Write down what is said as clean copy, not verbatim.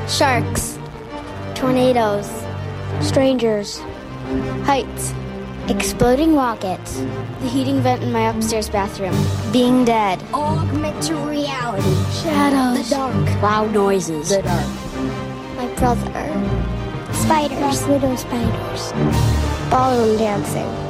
Sharks. Tornadoes. Strangers. Heights. Exploding rockets. The heating vent in my upstairs bathroom. Being dead. Augmented reality. Shadows. The dark. Loud noises. The dark. My brother. Spiders. Black widow spiders. Ballroom dancing.